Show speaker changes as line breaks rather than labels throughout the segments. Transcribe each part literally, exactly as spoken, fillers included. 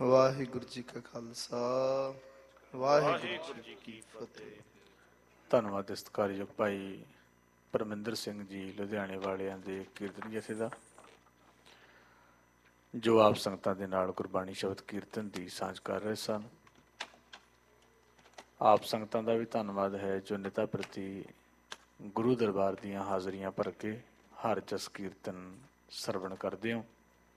ਵਾਹਿਗੁਰੂ ਜੀ ਕਾ ਖਾਲਸਾ, ਵਾਹਿਗੁਰੂ ਜੀ ਕੀ ਫਤਿਹ।
ਧੰਨਵਾਦ ਸਤਿਕਾਰਯੋਗ ਭਾਈ ਪਰਮਿੰਦਰ ਸਿੰਘ ਜੀ ਲੁਧਿਆਣੇ ਵਾਲਿਆਂ ਦੇ ਕੀਰਤਨ ਜਥੇ ਦਾ, ਜੋ ਆਪ ਸੰਗਤਾਂ ਦੇ ਨਾਲ ਗੁਰਬਾਣੀ ਸ਼ਬਦ ਕੀਰਤਨ ਦੀ ਸਾਂਝ ਕਰ ਰਹੇ ਸਨ। ਆਪ ਸੰਗਤਾਂ ਦਾ ਵੀ ਧੰਨਵਾਦ ਹੈ ਜੋ ਨਿਤਾ ਪ੍ਰਤੀ ਗੁਰੂ ਦਰਬਾਰ ਦੀਆਂ ਹਾਜ਼ਰੀਆਂ ਭਰ ਕੇ ਹਰ ਜਸ ਕੀਰਤਨ ਸਰਵਣ ਕਰਦੇ ਹੋ।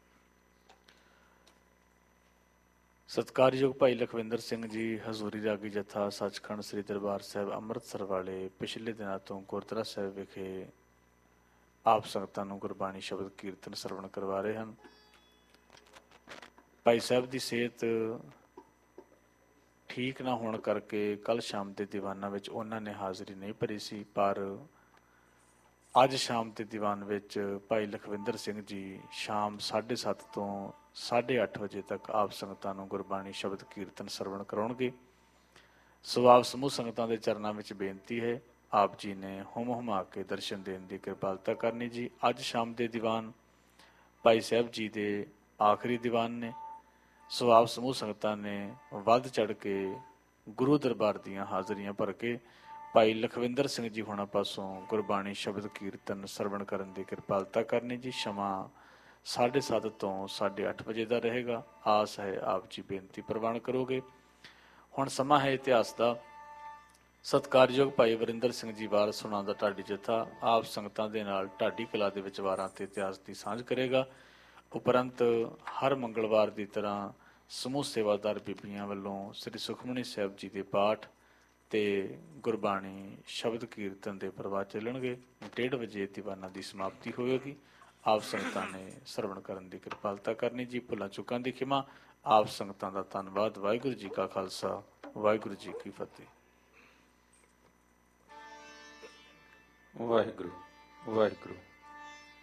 ਸਤਿਕਾਰਯੋਗ ਭਾਈ ਲਖਵਿੰਦਰ ਸਿੰਘ ਜੀ ਹਜ਼ੂਰੀ ਰਾਗੀ ਜਥਾ ਸੱਚਖੰਡ ਸ੍ਰੀ ਦਰਬਾਰ ਸਾਹਿਬ ਅੰਮ੍ਰਿਤਸਰ ਵਾਲੇ ਪਿਛਲੇ ਦਿਨਾਂ ਤੋਂ ਗੁਰਦੁਆਰਾ ਸਾਹਿਬ ਵਿਖੇ ਆਪ ਸੰਗਤਾਂ ਨੂੰ ਗੁਰਬਾਣੀ ਸ਼ਬਦ ਕੀਰਤਨ ਸਰਵਣ ਕਰਵਾ ਰਹੇ ਹਨ। ਭਾਈ ਸਾਹਿਬ ਦੀ ਸਿਹਤ ਠੀਕ ਨਾ ਹੋਣ ਕਰਕੇ ਕੱਲ੍ਹ ਸ਼ਾਮ ਦੇ ਦੀਵਾਨਾਂ ਵਿੱਚ ਉਹਨਾਂ ਨੇ ਹਾਜ਼ਰੀ ਨਹੀਂ ਭਰੀ ਸੀ, ਪਰ ਅੱਜ ਸ਼ਾਮ ਦੇ ਦੀਵਾਨ ਵਿੱਚ ਭਾਈ ਲਖਵਿੰਦਰ ਸਿੰਘ ਜੀ ਸ਼ਾਮ ਸਾਢੇ ਸੱਤ ਤੋਂ ਸਾਢੇ ਅੱਠ ਵਜੇ ਤੱਕ ਆਪ ਸੰਗਤਾਂ ਨੂੰ ਗੁਰਬਾਣੀ ਸ਼ਬਦ ਕੀਰਤਨ ਸਰਵਣ ਕਰਾਉਣਗੇ। ਸੋ ਆਪ ਸਮੂਹ ਸੰਗਤਾਂ ਦੇ ਚਰਨਾਂ ਵਿੱਚ ਬੇਨਤੀ ਹੈ, ਆਪ ਜੀ ਨੇ ਹੁਮ ਹੁਮਾ ਕੇ ਦਰਸ਼ਨ ਦੇਣ ਦੀ ਕਿਰਪਾਲਤਾ ਕਰਨੀ ਜੀ। ਅੱਜ ਸ਼ਾਮ ਦੇ ਦੀਵਾਨ ਭਾਈ ਸਾਹਿਬ ਜੀ ਦੇ ਆਖਰੀ ਦੀਵਾਨ ਨੇ। ਸੋ ਆਪ ਸਮੂਹ ਸੰਗਤਾਂ ਨੇ ਵੱਧ ਚੜ੍ਹ ਕੇ ਗੁਰੂ ਦਰਬਾਰ ਦੀਆਂ ਹਾਜ਼ਰੀਆਂ ਭਰ ਕੇ ਭਾਈ ਲਖਵਿੰਦਰ ਸਿੰਘ ਜੀ ਹੋਣਾ ਪਾਸੋਂ ਗੁਰਬਾਣੀ ਸ਼ਬਦ ਕੀਰਤਨ ਸਰਵਣ ਕਰਨ ਦੀ ਕਿਰਪਾਲਤਾ ਕਰਨੀ ਜੀ। ਸਮਾਂ ਸਾਢੇ ਸੱਤ ਤੋਂ ਸਾਢੇ ਅੱਠ ਵਜੇ ਦਾ ਰਹੇਗਾ। ਆਸ ਹੈ ਆਪ ਜੀ ਬੇਨਤੀ ਪ੍ਰਵਾਨ ਕਰੋਗੇ। ਹੁਣ ਸਮਾਂ ਹੈ ਇਤਿਹਾਸ ਦਾ। ਸਤਿਕਾਰਯੋਗ ਭਾਈ ਵਰਿੰਦਰ ਸਿੰਘ ਜੀ ਵਾਰਸ ਹੋਣਾ ਦਾ ਢਾਡੀ ਜਥਾ ਆਪ ਸੰਗਤਾਂ ਦੇ ਨਾਲ ਢਾਡੀ ਕਲਾ ਦੇ ਵਿੱਚ ਵਾਰਾਂ ਤੇ ਇਤਿਹਾਸ ਦੀ ਸਾਂਝ ਕਰੇਗਾ। ਉਪਰੰਤ ਹਰ ਮੰਗਲਵਾਰ ਦੀ ਤਰ੍ਹਾਂ ਸਮੂਹ ਸੇਵਾਦਾਰ ਬੀਬੀਆਂ ਵੱਲੋਂ ਸ੍ਰੀ ਸੁਖਮਨੀ ਸਾਹਿਬ ਜੀ ਦੇ ਪਾਠ ਤੇ ਗੁਰਬਾਣੀ ਸ਼ਬਦ ਕੀਰਤਨ ਦੇ ਪ੍ਰਵਾਹ ਚੱਲਣਗੇ। ਡੇਢ ਵਜੇ ਦੀਵਾਨਾਂ ਦੀ ਸਮਾਪਤੀ ਹੋਵੇਗੀ। ਆਪ ਸੰਗਤਾਂ ਨੇ ਸਰਵਣ ਕਰਨ ਦੀ ਕਿਰਪਾਲਤਾ ਕਰਨੀ ਜੀ। ਭੁੱਲਾਂ ਚੁੱਕਾਂ ਦੀ ਖਿਮਾ। ਆਪ ਸੰਗਤਾਂ ਦਾ ਧੰਨਵਾਦ। ਵਾਹਿਗੁਰੂ ਜੀ ਕਾ ਖਾਲਸਾ, ਵਾਹਿਗੁਰੂ ਜੀ ਕੀ ਫਤਿਹ।
ਵਾਹਿਗੁਰੂ ਵਾਹਿਗੁਰੂ।